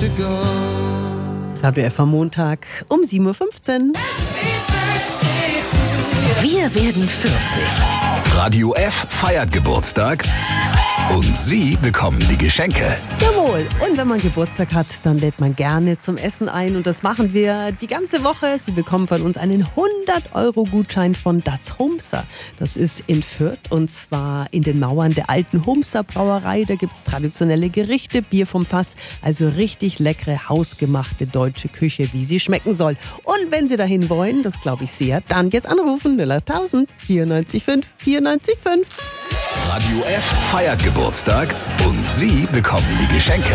to go. Radio F am Montag um 7.15 Uhr. Wir werden 40. Radio F feiert Geburtstag und Sie bekommen die Geschenke. Jawohl. Und wenn man Geburtstag hat, dann lädt man gerne zum Essen ein. Und das machen wir die ganze Woche. Sie bekommen von uns einen 100-Euro-Gutschein von Das Humster. Das ist in Fürth und zwar in den Mauern der alten Humster Brauerei. Da gibt es traditionelle Gerichte, Bier vom Fass. Also richtig leckere, hausgemachte deutsche Küche, wie sie schmecken soll. Und wenn Sie dahin wollen, das glaube ich sehr, dann jetzt anrufen 081000 94 5 94 5. Radio F feiert Geburtstag und Sie bekommen die Geschenke.